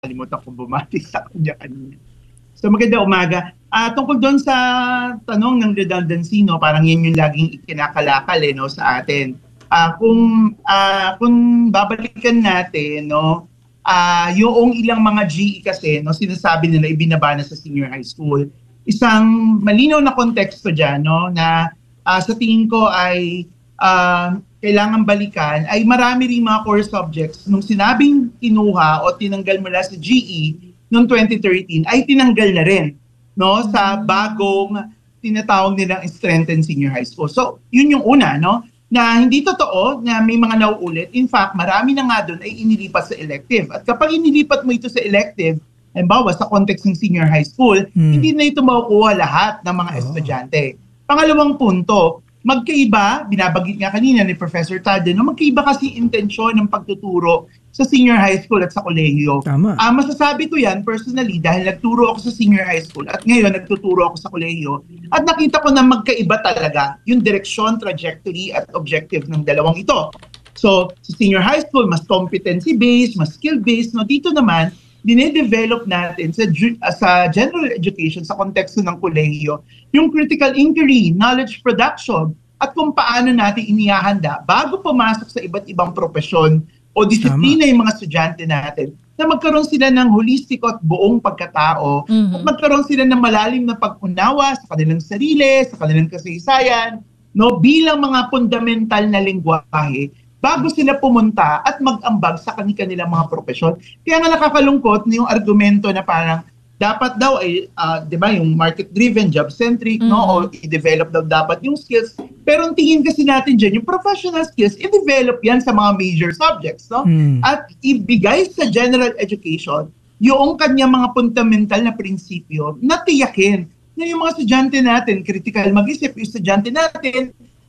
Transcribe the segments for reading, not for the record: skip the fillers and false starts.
nakalimutan kong bumati sa kanya kanina. So maganda umaga. Tungkol doon sa tanong ng redundancy, no, parang yan yung laging ikinakalakal no, sa atin. Kung babalikan natin, no, yung ilang mga GE kasi, no, sinasabi nila ibinaba na sa senior high school. Isang malinaw na konteksto dyan, no, na sa tingin ko ay kailangan balikan, ay marami rin mga core subjects nung sinabing kinuha o tinanggal mula sa GE noong 2013 ay tinanggal na rin, no, sa bagong tinatawag nilang strengthened senior high school. So, yun yung una, no, na hindi totoo na may mga nauulit. In fact, marami na nga doon ay inilipat sa elective. At kapag inilipat mo ito sa elective, halimbawa sa context ng senior high school, hindi na ito makukuha lahat ng mga estudyante. Pangalawang punto, magkaiba, binabagit nga kanina ni Professor Tade, no, magkaiba kasi intensyon ng pagtuturo sa senior high school at sa kolehiyo. Tama. Masasabi ko yan personally dahil nagturo ako sa senior high school at ngayon nagtuturo ako sa kolehiyo at nakita ko na magkaiba talaga yung direksyon, trajectory at objective ng dalawang ito. So, sa senior high school, mas competency-based, mas skill-based. No? Dito naman, dinedevelop natin sa general education, sa konteksto ng kolehiyo, yung critical inquiry, knowledge production, at kung paano natin inihahanda bago pumasok sa iba't ibang propesyon o disiplina yung mga estudyante natin na magkaroon sila ng holistic at buong pagkatao at magkaroon sila ng malalim na pag-unawa sa kanilang sarili, sa kanilang kasaysayan, no, bilang mga fundamental na lengguwahe bago sila pumunta at mag-ambag sa kanilang mga propesyon. Kaya nga nakakalungkot na yung argumento na parang dapat daw ay, di ba, yung market-driven, job-centric, no, o i-develop daw dapat yung skills. Pero ang tingin kasi natin dyan, yung professional skills, i-develop yan sa mga major subjects, no? At ibigay sa general education yung kanya mga fundamental na prinsipyo na tiyakin na yung mga estudyante natin, critical mag-isip, yung estudyante natin,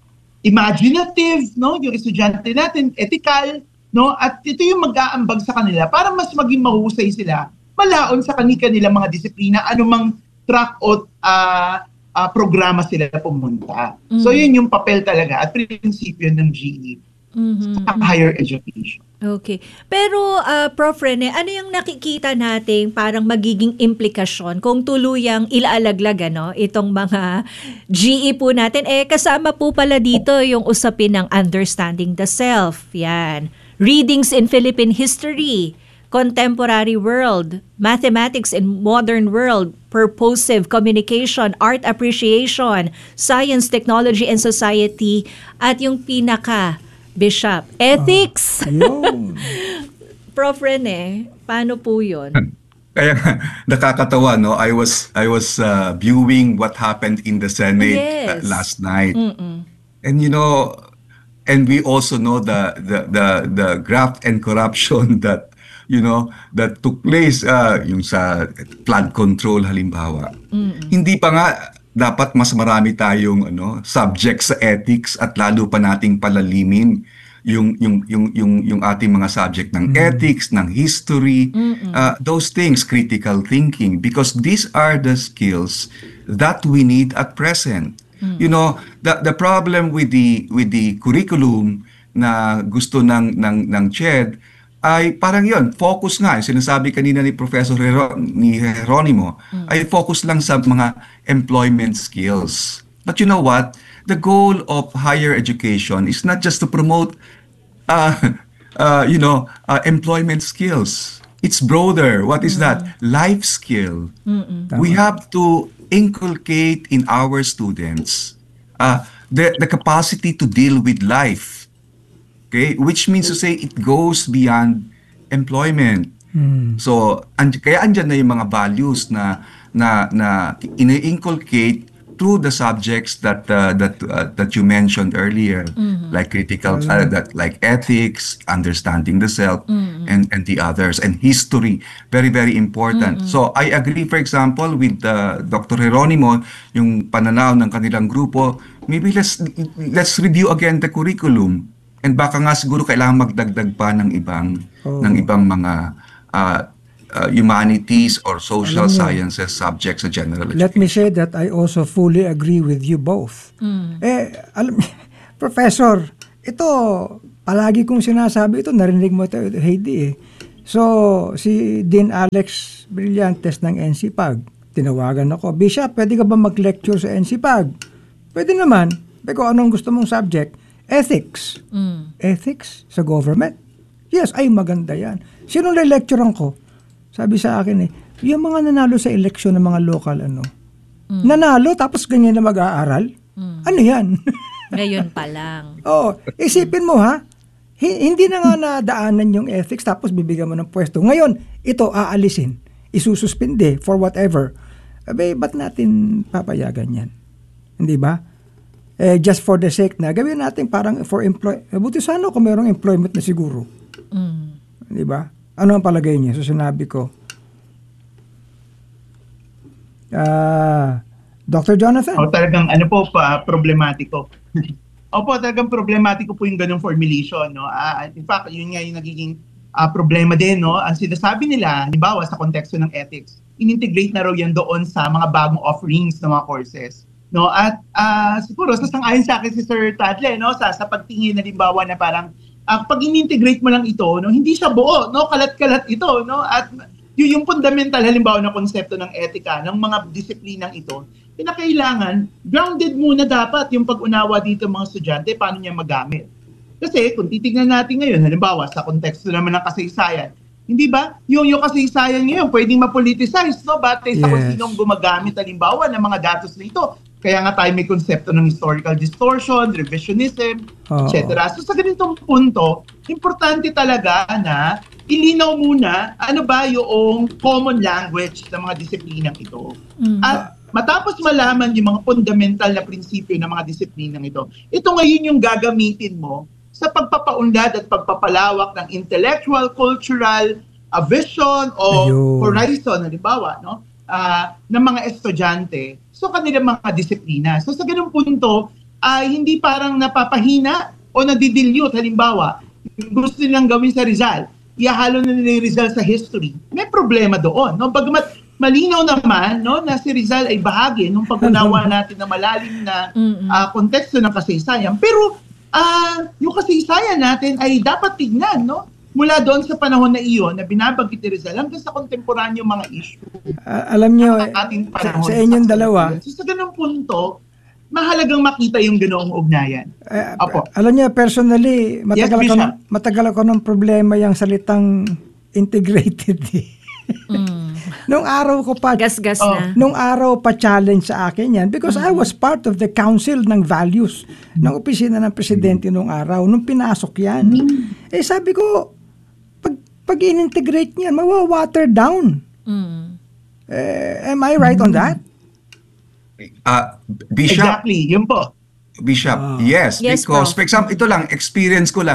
imaginative, no, yung estudyante natin, ethical, no, at ito yung mag-aambag sa kanila para mas maging mahusay sila malaon sa kanilang mga disiplina, anumang track o programa sila pumunta. So yun yung papel talaga at prinsipyo ng GE sa higher education. Okay. Pero, Prof. Rene, ano yung nakikita natin parang magiging implikasyon kung tuluyang ilaalaglag itong mga GE po natin? Kasama po pala dito yung usapin ng understanding the self. Yan. Readings in Philippine history, contemporary world, mathematics in modern world, purposive communication, art appreciation, science, technology, and society, at yung pinaka, Bishop, ethics. Prof. Rene, paano po yun? Kaya nakakatawa, no? I was viewing what happened in the Senate last night. And and we also know the graft and corruption that that took place yung sa flood control halimbawa. Hindi pa nga dapat mas marami tayong subjects sa ethics at lalo pa nating palalimin yung ating mga subject ng ethics, ng history, those things, critical thinking, because these are the skills that we need at present. The problem with the curriculum na gusto ng CHED ay parang yon, focus nga, sinasabi kanina ni Professor Geronimo, ay focus lang sa mga employment skills. But you know what? The goal of higher education is not just to promote, employment skills. It's broader. What is that? Life skill. We have to inculcate in our students the capacity to deal with life. Okay, which means to say it goes beyond employment. So, kaya andyan na yung mga values na ini-inculcate through the subjects that you mentioned earlier, like critical, like ethics, understanding the self, and the others, and history, very very important. So, I agree, for example, with Dr. Geronimo, yung pananaw ng kanilang grupo. Maybe let's review again the curriculum. And baka nga siguro kailangan magdagdag pa ng ibang mga humanities or social sciences subjects sa general education. Let me say that I also fully agree with you both. Professor, ito palagi kong sinasabi ito, narinig mo ito, Heidi So, si Dean Alex Brillantes ng NCPAG, tinawagan ako, Bishop, pwede ka ba mag-lecture sa NCPAG? Pwede naman. Pero kung anong gusto mong subject? Ethics. Ethics sa government? Yes, ay maganda yan. Sino le-lecturean ko? Sabi sa akin yung mga nanalo sa eleksyon ng mga local, nanalo tapos ganyan na mag-aaral? Ano yan? Ngayon pa lang. Isipin mo ha, hindi na nga nadaanan yung ethics tapos bibigyan mo ng pwesto. Ngayon, ito aalisin, isususpinde for whatever. Ba't natin papayagan yan? Hindi ba? Just for the sake na gawin natin parang for buti sana kung mayroong employment na siguro. Hindi ba? Ano ang palagay niya? So sinabi ko, Dr. Jonathan? Talagang problematiko. Opo, talagang problematiko po yung ganung formulation, no? In fact, yun nga yung nagiging problema din, no? Ang sinasabi nila, halimbawa sa konteksto ng ethics, in-integrate na raw yan doon sa mga bagong offerings ng mga courses, no? At siguro sasang-ayon sa akin si Sir Tadle, no? Sa pagtingin halimbawa na parang pag in-integrate mo lang ito, no, hindi siya buo, no? Kalat-kalat ito, no? At yung fundamental halimbawa na konsepto ng etika ng mga disiplinang ito, kinakailangan grounded muna dapat yung pag-unawa dito mga estudyante paano niya magamit. Kasi kung titignan natin ngayon halimbawa sa konteksto naman ng kasaysayan, hindi ba? Yung kasaysayan ngayon pwedeng ma-politicize, no? Batay sa kung sinong gumagamit halimbawa ng mga datos na ito. Kaya nga tayo may konsepto ng historical distortion, revisionism, etc. So sa ganitong punto, importante talaga na ilinaw muna ano ba yung common language ng mga disiplinang ito. At matapos malaman yung mga fundamental na prinsipyo ng mga disiplinang ito, ito ngayon yung gagamitin mo sa pagpapaunlad at pagpapalawak ng intellectual, cultural, vision o horizon, halimbawa, no? Ng mga estudyante so kanilang mga disiplina. So sa ganung punto, hindi parang napapahina o nadidilute, halimbawa, gusto nilang gawin sa Rizal, ihahalo na nila yung Rizal sa history. May problema doon. No? Bagamat malinaw naman, no, na si Rizal ay bahagi ng pag-unawa natin na malalim na konteksto ng kasaysayan. Pero yung kasaysayan natin ay dapat tignan, no? Mula doon sa panahon na iyon na binabanggit ni Rizal hanggang sa kontemporanyong mga issue. Alam niyo, sa inyong dalawa, so sa ganung punto, mahalagang makita yung ganoong ugnayan. Alam niyo, personally, matagal ako ng problema yung salitang integrated. Nung araw ko pa gas na. Nung araw pa challenge sa akin yan because I was part of the council ng values ng opisina ng presidente nung araw nung pinasok yan. Sabi ko pag in-integrate niyan mawa-water down. Am I right on that? Bishop. Exactly, yun po. Bishop, yes, because for example, ito lang experience ko lang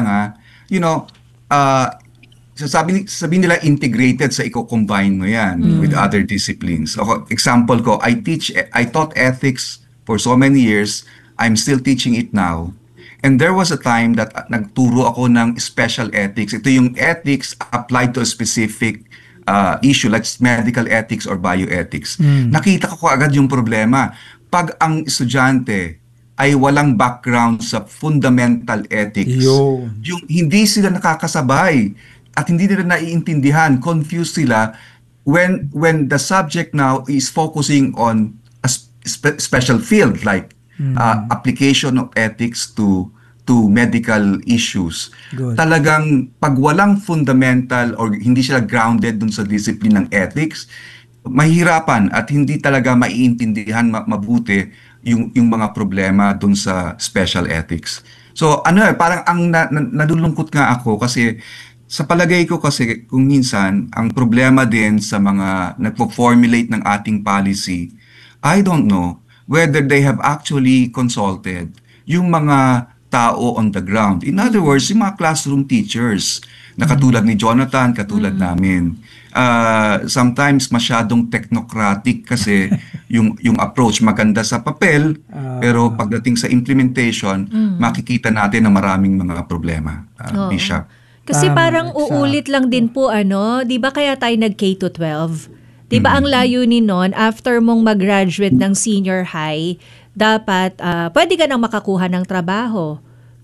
sabihin nila integrated sa i-combine mo yan with other disciplines. Example ko, I taught ethics for so many years. I'm still teaching it now. And there was a time that nagturo ako ng special ethics. Ito yung ethics applied to a specific issue like medical ethics or bioethics. Nakita ko agad yung problema. Pag ang estudyante ay walang background sa fundamental ethics, yung hindi sila nakakasabay at hindi nila naiintindihan, confused sila when the subject now is focusing on a special field like application of ethics to medical issues. Good. Talagang pag walang fundamental or hindi sila grounded dun sa discipline ng ethics, mahirapan at hindi talaga maiintindihan mabuti yung mga problema dun sa special ethics. So parang ang nadulungkot nga ako kasi sa palagay ko kasi kung minsan ang problema din sa mga nagpo-formulate ng ating policy, I don't know whether they have actually consulted yung mga tao on the ground. In other words, yung mga classroom teachers na katulad ni Jonathan, katulad namin. Sometimes masyadong technocratic kasi yung approach maganda sa papel, pero pagdating sa implementation, makikita natin na maraming mga problema, Bishop. Kasi parang uulit lang din po 'di ba kaya tayo nag K-12? 'Di ba ang layunin noon after mong mag-graduate ng senior high, dapat pwede ka nang makakuha ng trabaho.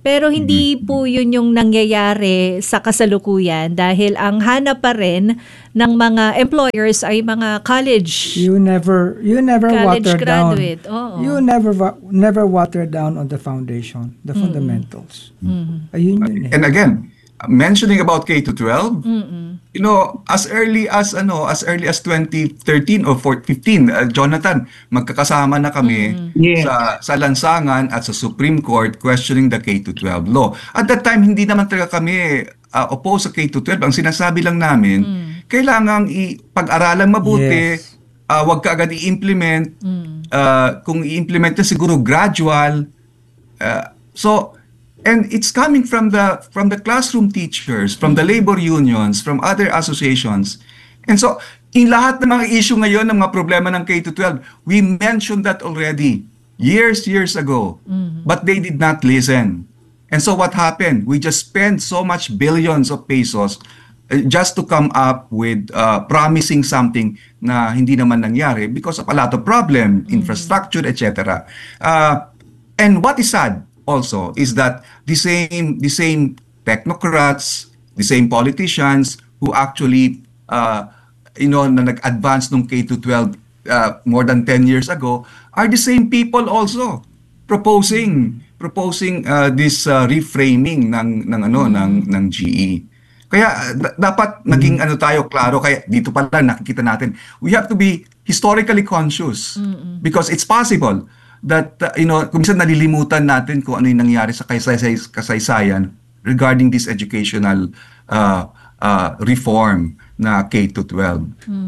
Pero hindi po yun yung nangyayari sa kasalukuyan dahil ang hanap pa rin ng mga employers ay mga college. You never College water down. graduate, oo. You never water down on the foundation, the fundamentals. Ayun yun eh. And again, mentioning about K to 12, you know, as early as 2013 or 15, Jonathan, magkakasama na kami Yes. sa lansangan at sa Supreme Court questioning the K to 12 law. At that time, hindi naman talaga kami opposed sa K to 12. Ang sinasabi lang namin, kailangang pag-aralan mabuti, Yes. wag ka agad i-implement. Kung i-implement na siguro gradual. And it's coming from the classroom teachers, from the labor unions, from other associations. And so, in lahat ng mga issue ngayon, ng mga problema ng K to 12, we mentioned that already years ago. But they did not listen. And so what happened? We just spent so much billions of pesos just to come up with promising something na hindi naman nangyari because of a lot of problem, infrastructure, etc. And what is sad also is that the same technocrats, the same politicians who actually na nag-advance nung K to 12 more than 10 years ago are the same people also proposing this reframing ng GE. Kaya dapat naging tayo klaro, kaya dito pala nakikita natin we have to be historically conscious because it's possible that kung minsan nalilimutan natin kung ano yung nangyari sa kasaysayan regarding this educational reform na K to 12.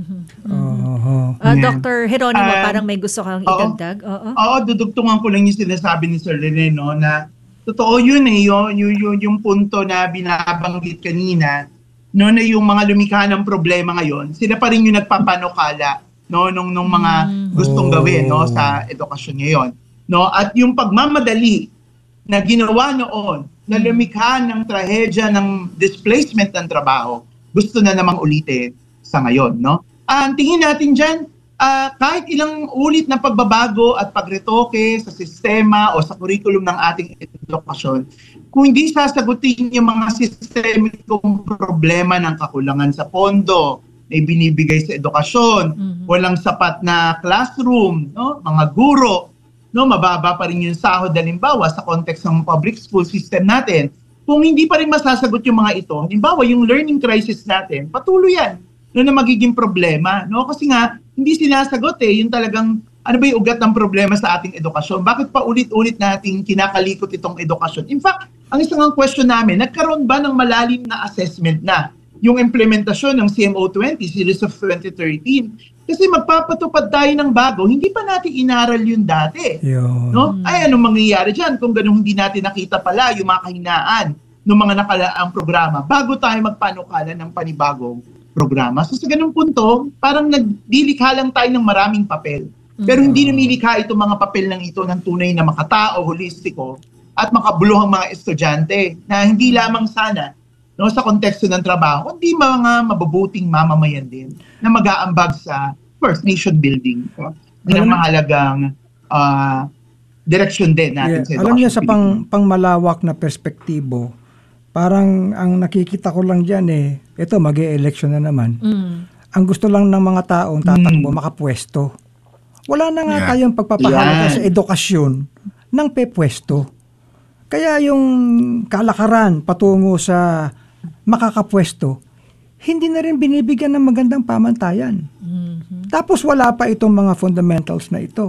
Dr. Geronimo, parang may gusto kang idagdag. Oo, dudugtungan ko lang yung sinasabi ni Sir Rene, no, na totoo yun eh, yung punto na binabanggit kanina, no, na yung mga lumikha ng problema ngayon, sila pa rin yung nagpapanukala, no, nung mga gustong gawin, no, sa edukasyon ngayon, no, at yung pagmamadali na ginawa noon na lumikha ng trahedya ng displacement ng trabaho, gusto na namang ulitin sa ngayon, no. Ang tingin natin diyan, kahit ilang ulit na pagbabago at pagretoke sa sistema o sa curriculum ng ating edukasyon, kung hindi sasagutin yung mga sistemikong problema ng kakulangan sa pondo na ibinibigay sa edukasyon, walang sapat na classroom, no, mga guro, no, mababa pa rin yung sahod halimbawa sa context ng public school system natin. Kung hindi pa rin masasagot yung mga ito, halimbawa yung learning crisis natin, patuloy yan, no, na magiging problema, no, kasi nga hindi sinasagot yung talagang ano ba yung ugat ng problema sa ating edukasyon? Bakit pa ulit-ulit nating kinakalikot itong edukasyon? In fact, ang isang question namin, nagkaroon ba ng malalim na assessment na yung implementasyon ng CMO 20, Series of 2013? Kasi magpapatupad tayo ng bago, hindi pa natin inaral yun dati. No? Ay, anong mangyayari dyan kung ganun hindi natin nakita pala yung mga kahinaan ng mga nakalaang programa bago tayo magpanukala ng panibagong programa. So sa ganung punto, parang nagdilikha lang tayo ng maraming papel. Pero hindi lumilikha itong mga papel ng ito ng tunay na makatao, holistiko, at makabuluhang mga estudyante na hindi lamang sana, no, sa konteksto ng trabaho, kundi mga mabubuting mamamayan din na mag-aambag sa first nation building. So, yun ang mahalagang direksyon din natin sa edukasyon. Alam niyo, sa pangmalawak na perspektibo, parang ang nakikita ko lang dyan ito, mag-e-election na naman. Ang gusto lang ng mga taong tatakbo, makapwesto. Wala na nga tayong pagpapahalaga sa edukasyon ng pepwesto. Kaya yung kalakaran patungo sa makakapwesto, hindi na rin binibigyan ng magandang pamantayan. Tapos wala pa itong mga fundamentals na ito.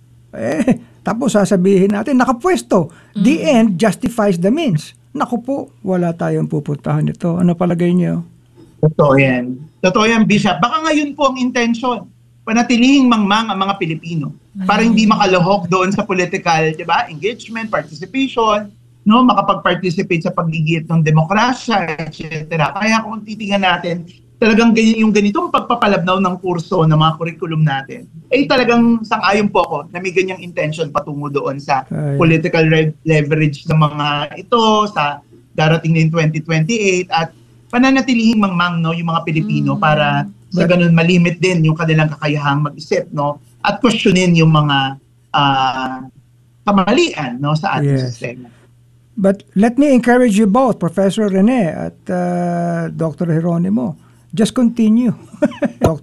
Tapos sasabihin natin, nakapwesto. The end justifies the means. Naku po, wala tayong pupuntahan ito. Ano palagay niyo? Totoo yan. Totoo yan, Bishop. Baka ngayon po ang intention, panatilihing mangmang ang mga Pilipino para hindi makalahok doon sa political, di ba, engagement, participation, no, makapag-participate sa paggigit ng demokrasya, etc. Kaya kung titingnan natin, talagang yung ganitong pagpapalabnaw ng kurso ng mga curriculum natin, talagang sang-ayon po ako na may ganyang intention patungo doon sa political leverage ng mga ito, sa darating na yung 2028, at pananatilihing mangmang, no, yung mga Pilipino para sa ganun malimit din yung kanilang kakayahang mag-isip, no, at questionin yung mga kamalian, no, sa ating sistema. But let me encourage you both, Professor Rene at Dr. Geronimo. Just continue.